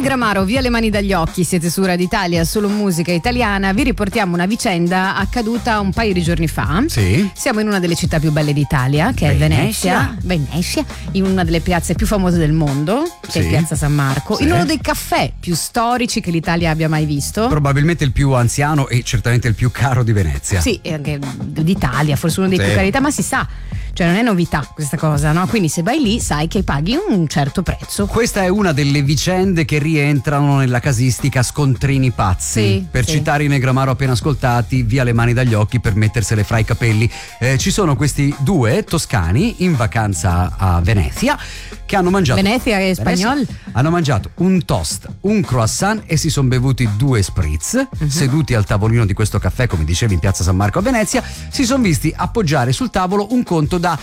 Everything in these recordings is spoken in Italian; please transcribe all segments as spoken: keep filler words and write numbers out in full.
Negramaro, via le mani dagli occhi, siete su Radio Italia, solo musica italiana. Vi riportiamo una vicenda accaduta un paio di giorni fa. Sì. Siamo in una delle città più belle d'Italia, che Venezia. è Venezia. Venezia, in una delle piazze più famose del mondo, che Sì. è Piazza San Marco, Sì. in uno dei caffè più storici che l'Italia abbia mai visto. Probabilmente il più anziano e certamente il più caro di Venezia. Sì, e anche d'Italia, forse uno dei Sì. più carità, ma si sa, cioè non è novità questa cosa, no? Quindi se vai lì sai che paghi un certo prezzo. Questa è una delle vicende che rientrano nella casistica scontrini pazzi. Sì, per sì. citare i Negramaro appena ascoltati, via le mani dagli occhi per mettersele fra i capelli. Eh, ci sono questi due toscani in vacanza a Venezia che hanno mangiato. Venezia è spagnol? Hanno mangiato un toast, un croissant e si sono bevuti due spritz. Mhm. Seduti al tavolino di questo caffè, come dicevi, in Piazza San Marco a Venezia, si sono visti appoggiare sul tavolo un conto da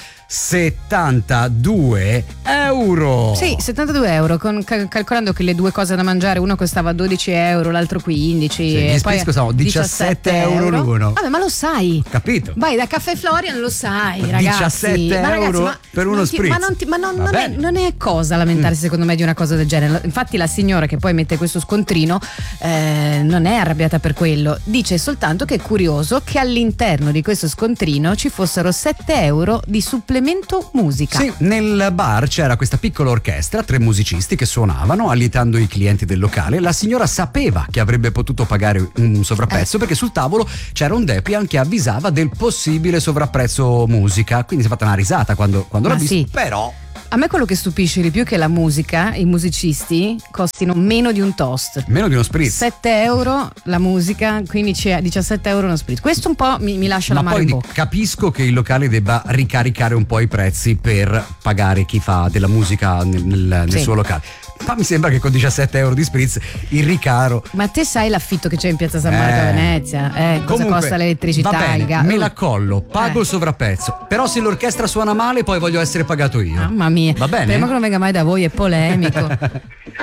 settantadue euro. Sì, settantadue euro, con, cal- calcolando che le due cose da mangiare, uno costava dodici euro, l'altro quindici. Sì, e gli poi spritz costavano diciassette euro l'uno. Vabbè, ma lo sai. Capito? Vai da Caffè Florian, lo sai, ragazzi. diciassette Ma ragazzi, euro ma per uno non ti- spritz. Ma, non, ti- ma non, Va non è, bene. non è cosa lamentarsi, secondo me, di una cosa del genere. Infatti, la signora che poi mette questo scontrino eh, non è arrabbiata per quello. Dice soltanto che è curioso che all'interno di questo scontrino ci fossero sette euro di supplemento musica. Sì, nel bar c'era questa piccola orchestra, tre musicisti che suonavano, allietando i clienti del locale. La signora sapeva che avrebbe potuto pagare un sovrapprezzo Eh. perché sul tavolo c'era un Depian che avvisava del possibile sovrapprezzo musica. Quindi si è fatta una risata quando, quando l'ha Ma visto. sì. Però A me quello che stupisce di più è che la musica, i musicisti, costino meno di un toast. meno di uno spritz. sette euro la musica, quindi c'è diciassette euro uno spritz. Questo un po' mi, mi lascia Ma l'amaro poi in di- bocca. capisco che il locale debba ricaricare un po' i prezzi per pagare chi fa della musica nel, nel- nel Sì. suo locale. Ma mi sembra che con diciassette euro di spritz il ricaro. Ma te sai l'affitto che c'è in Piazza San Marco a Eh. Venezia? Eh, cosa Comunque, costa l'elettricità, va bene, il gas? me la collo, pago Eh. il sovrapprezzo. Però se l'orchestra suona male poi voglio essere pagato io. Mamma mia. Va bene? Speriamo che non venga mai da voi, è polemico.